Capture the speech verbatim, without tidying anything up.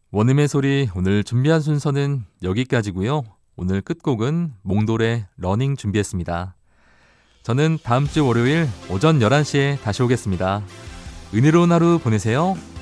원음의 소리 오늘 준비한 순서는 여기까지고요. 오늘 끝곡은 몽돌의 러닝 준비했습니다. 저는 다음 주 월요일 오전 열한 시에 다시 오겠습니다. 은혜로운 하루 보내세요.